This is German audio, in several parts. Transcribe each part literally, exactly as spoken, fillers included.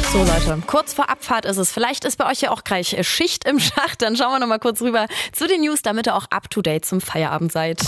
So Leute, kurz vor Abfahrt ist es. Vielleicht ist bei euch ja auch gleich Schicht im Schacht. Dann schauen wir noch mal kurz rüber zu den News, damit ihr auch up-to-date zum Feierabend seid.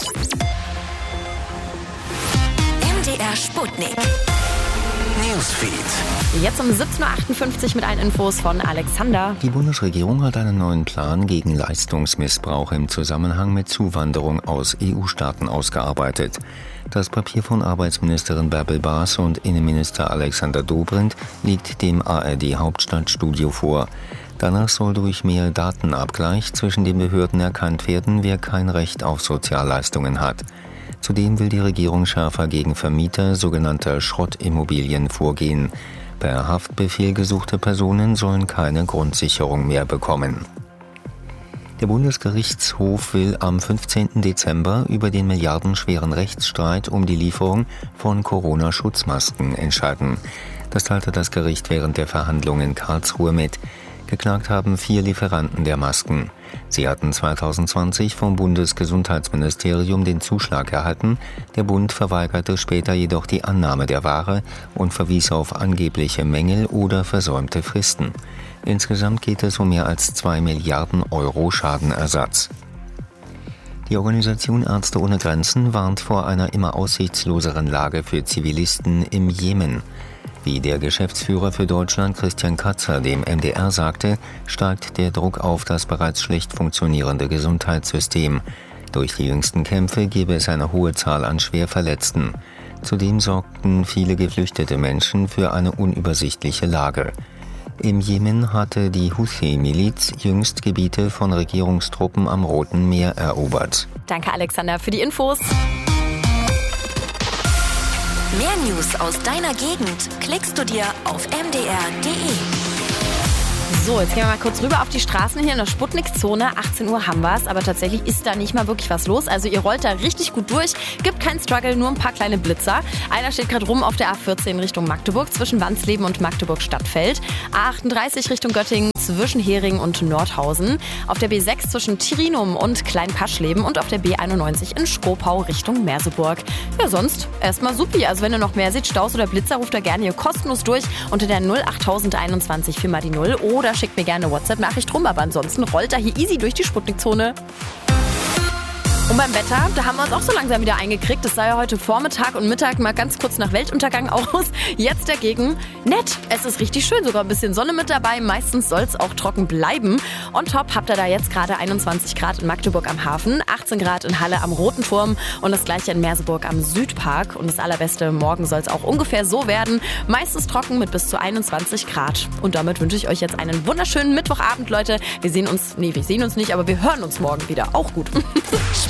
M D R Sputnik. Newsfeed. Jetzt um siebzehn Uhr achtundfünfzig mit allen Infos von Alexander. Die Bundesregierung hat einen neuen Plan gegen Leistungsmissbrauch im Zusammenhang mit Zuwanderung aus E U-Staaten ausgearbeitet. Das Papier von Arbeitsministerin Bärbel Baas und Innenminister Alexander Dobrindt liegt dem A R D-Hauptstadtstudio vor. Danach soll durch mehr Datenabgleich zwischen den Behörden erkannt werden, wer kein Recht auf Sozialleistungen hat. Zudem will die Regierung schärfer gegen Vermieter sogenannter Schrottimmobilien vorgehen. Per Haftbefehl gesuchte Personen sollen keine Grundsicherung mehr bekommen. Der Bundesgerichtshof will am fünfzehnten Dezember über den milliardenschweren Rechtsstreit um die Lieferung von Corona-Schutzmasken entscheiden. Das teilte das Gericht während der Verhandlungen in Karlsruhe mit. Geklagt haben vier Lieferanten der Masken. Sie hatten zwanzig zwanzig vom Bundesgesundheitsministerium den Zuschlag erhalten. Der Bund verweigerte später jedoch die Annahme der Ware und verwies auf angebliche Mängel oder versäumte Fristen. Insgesamt geht es um mehr als zwei Milliarden Euro Schadenersatz. Die Organisation Ärzte ohne Grenzen warnt vor einer immer aussichtsloseren Lage für Zivilisten im Jemen. Wie der Geschäftsführer für Deutschland Christian Katzer dem M D R sagte, steigt der Druck auf das bereits schlecht funktionierende Gesundheitssystem. Durch die jüngsten Kämpfe gebe es eine hohe Zahl an Schwerverletzten. Zudem sorgten viele geflüchtete Menschen für eine unübersichtliche Lage. Im Jemen hatte die Houthi-Miliz jüngst Gebiete von Regierungstruppen am Roten Meer erobert. Danke Alexander für die Infos. Mehr News aus deiner Gegend klickst du dir auf m d r punkt d e. So, jetzt gehen wir mal kurz rüber auf die Straßen hier in der Sputnik-Zone. achtzehn Uhr haben wir es, aber tatsächlich ist da nicht mal wirklich was los. Also ihr rollt da richtig gut durch. Gibt keinen Struggle, nur ein paar kleine Blitzer. Einer steht gerade rum auf der A vierzehn Richtung Magdeburg zwischen Wandsleben und Magdeburg-Stadtfeld. A achtunddreißig Richtung Göttingen zwischen Hering und Nordhausen. Auf der B sechs zwischen Tirinum und Kleinpaschleben und auf der B einundneunzig in Schkopau Richtung Merseburg. Ja, sonst erstmal supi. Also wenn ihr noch mehr seht, Staus oder Blitzer, ruft da gerne hier kostenlos durch unter der null acht null eins eins vier mal die null oder schickt mir gerne eine WhatsApp-Nachricht rum, aber ansonsten rollt er hier easy durch die Sputnik-Zone. Und beim Wetter, da haben wir uns auch so langsam wieder eingekriegt. Es sah ja heute Vormittag und Mittag mal ganz kurz nach Weltuntergang aus. Jetzt dagegen nett. Es ist richtig schön, sogar ein bisschen Sonne mit dabei. Meistens soll es auch trocken bleiben. On top habt ihr da jetzt gerade einundzwanzig Grad in Magdeburg am Hafen, achtzehn Grad in Halle am Roten Turm und das gleiche in Merseburg am Südpark. Und das allerbeste, morgen soll es auch ungefähr so werden. Meistens trocken mit bis zu einundzwanzig Grad. Und damit wünsche ich euch jetzt einen wunderschönen Mittwochabend, Leute. Wir sehen uns, nee, wir sehen uns nicht, aber wir hören uns morgen wieder. Auch gut.